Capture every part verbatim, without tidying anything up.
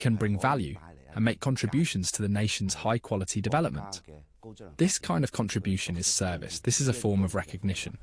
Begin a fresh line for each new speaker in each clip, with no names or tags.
can bring value and make contributions to the nation's high-quality development. This kind of contribution is service. This is a form of recognition.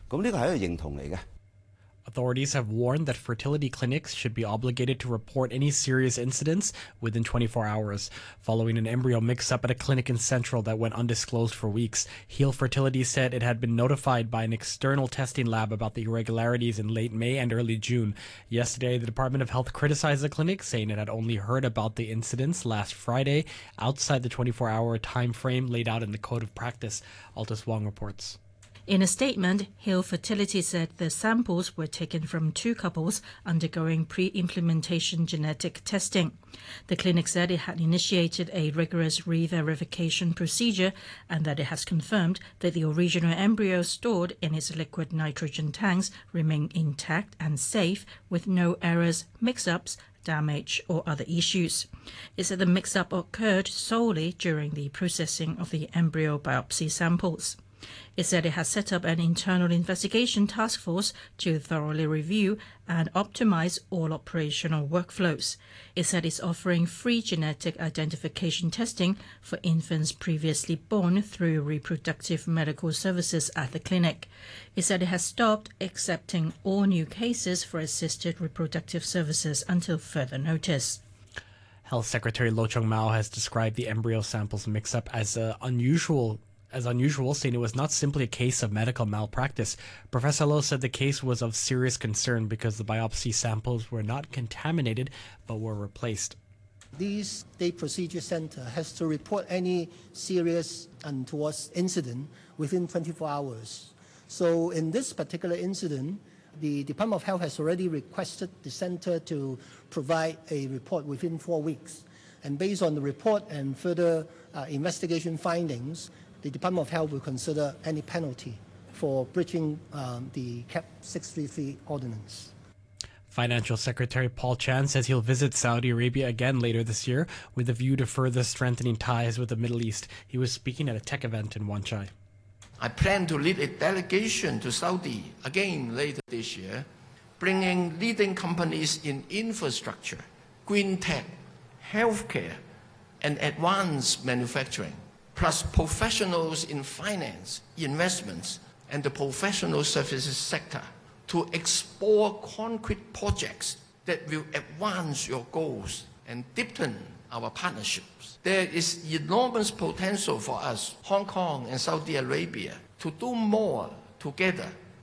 Authorities have warned that fertility clinics should be obligated to report any serious incidents within twenty-four hours. Following an embryo mix-up at a clinic in Central that went undisclosed for weeks, Heal Fertility said it had been notified by an external testing lab about the irregularities in late May and early June. Yesterday, the Department of Health criticized the clinic, saying it had only heard about the incidents last Friday, outside the twenty-four hour time frame laid out in the Code of Practice. Altus Wong reports.
In a statement, Heal Fertility said the samples were taken from two couples undergoing pre-implementation genetic testing. The clinic said it had initiated a rigorous re-verification procedure and that it has confirmed that the original embryos stored in its liquid nitrogen tanks remain intact and safe with no errors, mix-ups, damage or other issues. It said the mix-up occurred solely during the processing of the embryo biopsy samples. It said it has set up an internal investigation task force to thoroughly review and optimize all operational workflows. It said it's offering free genetic identification testing for infants previously born through reproductive medical services at the clinic. It said it has stopped accepting all new cases for assisted reproductive services until further notice.
Health Secretary Lo Chung-Mao has described the embryo samples mix-up as uh, unusual As unusual, saying it was not simply a case of medical malpractice. Professor Lo said the case was of serious concern because the biopsy samples were not contaminated but were replaced.
The State Procedure Center has to report any serious untoward incident within twenty-four hours. So in this particular incident, the Department of Health has already requested the center to provide a report within four weeks. And based on the report and further uh, investigation findings, the Department of Health will consider any penalty for breaching um, the C A P six thirty-three ordinance.
Financial Secretary Paul Chan says he'll visit Saudi Arabia again later this year with a view to further strengthening ties with the Middle East. He was speaking at a tech event in Wan Chai.
I plan to lead a delegation to Saudi again later this year, bringing leading companies in infrastructure, green tech, healthcare, and advanced manufacturing, plus professionals in finance, investments, and the professional services sector to explore concrete projects that will advance your goals and deepen our partnerships. There is enormous potential for us, Hong Kong and Saudi Arabia, to do more together.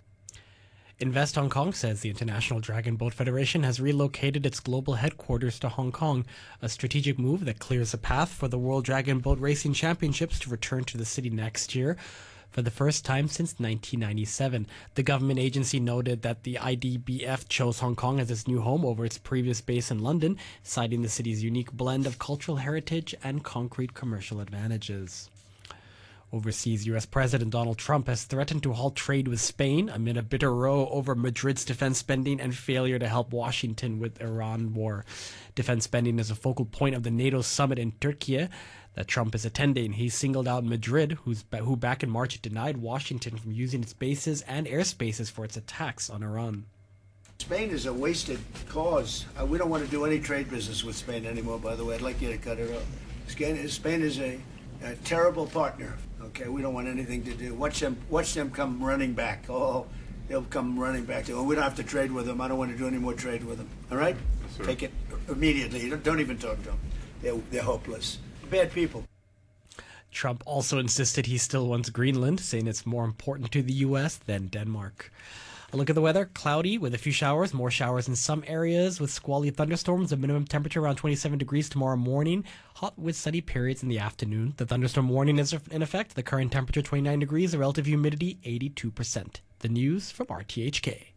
Invest Hong Kong says the International Dragon Boat Federation has relocated its global headquarters to Hong Kong, a strategic move that clears a path for the World Dragon Boat Racing Championships to return to the city next year. For the first time since nineteen ninety-seven, the government agency noted that the I D B F chose Hong Kong as its new home over its previous base in London, citing the city's unique blend of cultural heritage and concrete commercial advantages. Overseas, U S President Donald Trump has threatened to halt trade with Spain amid a bitter row over Madrid's defense spending and failure to help Washington with Iran war. Defense spending is a focal point of the NATO summit in Turkey that Trump is attending. He singled out Madrid, who's, who back in March denied Washington from using its bases and airspaces for its attacks on Iran.
Spain is a wasted cause. Uh, we don't want to do any trade business with Spain anymore, by the way. I'd like you to cut it off. Spain is a, a terrible partner. Okay, we don't want anything to do. Watch them, watch them come running back. Oh, they'll come running back. Oh, we don't have to trade with them. I don't want to do any more trade with them. All right? Yes, take it immediately. Don't, don't even talk to them. They're, they're hopeless. Bad people.
Trump also insisted he still wants Greenland, saying it's more important to the U S than Denmark. A look at the weather. Cloudy with a few showers, more showers in some areas with squally thunderstorms. A minimum temperature around twenty-seven degrees tomorrow morning. Hot with sunny periods in the afternoon. The thunderstorm warning is in effect. The current temperature twenty-nine degrees. The relative humidity eighty-two percent. The news from R T H K.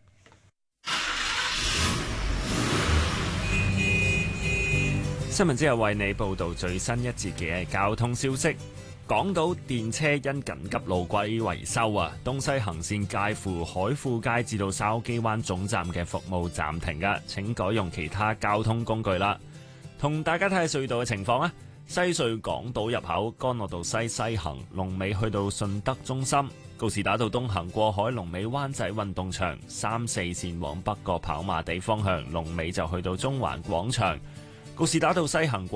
新聞之後為你報導最新一節嘅交通消息。港島電車因緊急路軌維修啊，東西行線介乎海富街至到筲箕灣總站嘅服務暫停㗎，請改用其他交通工具啦。同大家睇下隧道嘅情況啊，西隧港島入口干諾道西西行，龍尾去到順德中心；告士打道東行過海，龍尾灣仔運動場；三四線往北角跑馬地方向，龍尾就去到中環廣場。 告士打道西行過